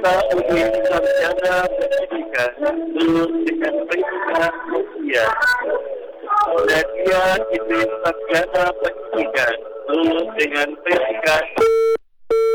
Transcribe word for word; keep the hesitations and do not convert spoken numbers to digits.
serta ujian sarjana pendidikan lulus dengan peringkat usia. Nadia Idris sarjana pendidikan lulus dengan peringkat